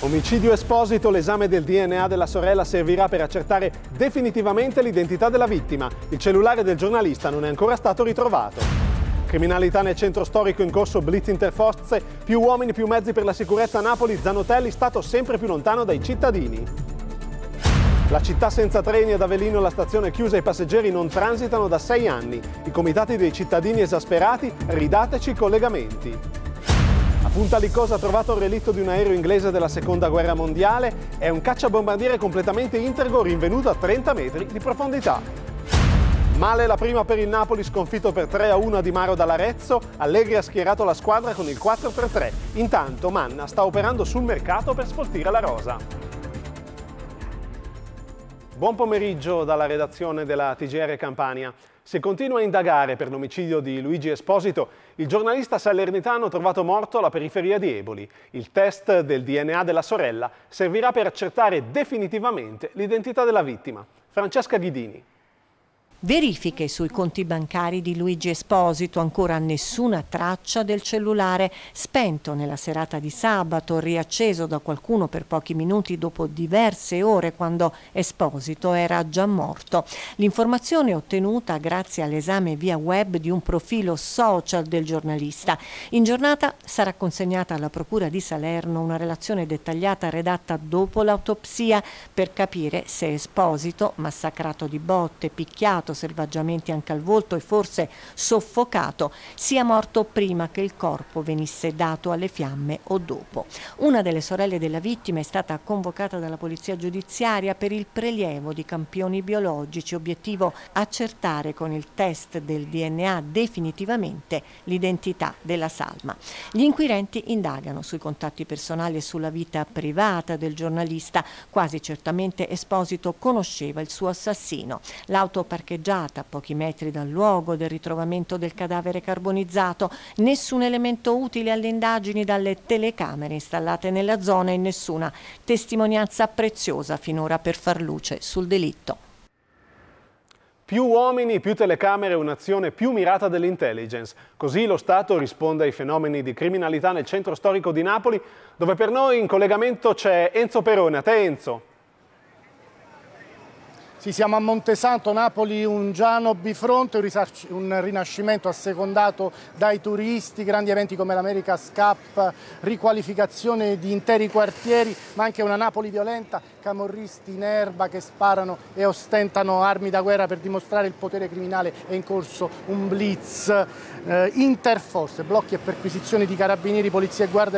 Omicidio Esposito, l'esame del DNA della sorella servirà per accertare definitivamente l'identità della vittima. Il cellulare del giornalista non è ancora stato ritrovato. Criminalità nel centro storico, in corso blitz interforze, più uomini, più mezzi per la sicurezza a Napoli, Zanotelli stato sempre più lontano dai cittadini. La città senza treni, ad Avellino la stazione è chiusa e i passeggeri non transitano da 6 anni. I comitati dei cittadini esasperati, ridateci i collegamenti. A Punta Licosa ha trovato il relitto di un aereo inglese della seconda guerra mondiale. È un cacciabombardiere completamente integro rinvenuto a 30 metri di profondità. Male la prima per il Napoli, sconfitto per 3-1 a Di Maro dall'Arezzo. Allegri ha schierato la squadra con il 4-3-3. Intanto Manna sta operando sul mercato per sfoltire la rosa. Buon pomeriggio dalla redazione della TGR Campania. Si continua a indagare per l'omicidio di Luigi Esposito, il giornalista salernitano trovato morto alla periferia di Eboli. Il test del DNA della sorella servirà per accertare definitivamente l'identità della vittima. Francesca Ghidini. Verifiche sui conti bancari di Luigi Esposito, ancora nessuna traccia del cellulare, spento nella serata di sabato, riacceso da qualcuno per pochi minuti dopo diverse ore quando Esposito era già morto. L'informazione ottenuta grazie all'esame via web di un profilo social del giornalista. In giornata sarà consegnata alla Procura di Salerno una relazione dettagliata redatta dopo l'autopsia per capire se Esposito, massacrato di botte, picchiato selvaggiamente anche al volto e forse soffocato, sia morto prima che il corpo venisse dato alle fiamme o dopo. Una delle sorelle della vittima è stata convocata dalla polizia giudiziaria per il prelievo di campioni biologici, obiettivo accertare con il test del DNA definitivamente l'identità della salma. Gli inquirenti indagano sui contatti personali e sulla vita privata del giornalista. Quasi certamente Esposito conosceva il suo assassino. L'auto parcheggiata a pochi metri dal luogo del ritrovamento del cadavere carbonizzato, nessun elemento utile alle indagini dalle telecamere installate nella zona e nessuna testimonianza preziosa finora per far luce sul delitto. Più uomini, più telecamere, un'azione più mirata dell'intelligence. Così lo Stato risponde ai fenomeni di criminalità nel centro storico di Napoli, dove per noi in collegamento c'è Enzo Perone. A te Enzo. Sì, siamo a Montesanto, Napoli, un Giano bifronte, un rinascimento assecondato dai turisti, grandi eventi come l'America's Cup, riqualificazione di interi quartieri, ma anche una Napoli violenta, camorristi in erba che sparano e ostentano armi da guerra per dimostrare il potere criminale. È in corso un blitz interforze, blocchi e perquisizioni di carabinieri, polizia e guardia